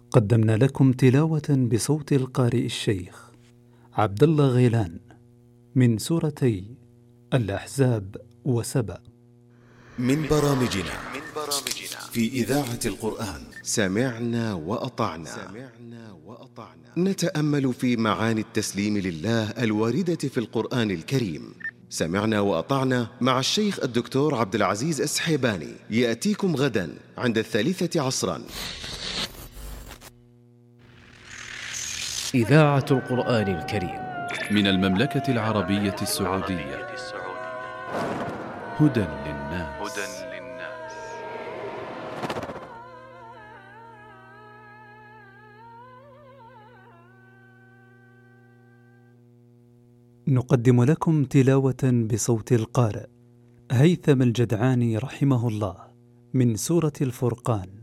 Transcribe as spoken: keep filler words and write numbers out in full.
قدمنا لكم تلاوة بصوت القارئ الشيخ عبد الله غيلان من سورتي الأحزاب وسبأ من برامجنا في إذاعة القرآن. سمعنا وأطعنا. نتأمل في معاني التسليم لله الواردة في القرآن الكريم. سمعنا وأطعنا مع الشيخ الدكتور عبد العزيز السحيباني يأتيكم غدا عند الثالثة عصرا. إذاعة القرآن الكريم من المملكة العربية السعودية. هدى للناس. نقدم لكم تلاوة بصوت القارئ هيثم الجدعاني رحمه الله من سورة الفرقان.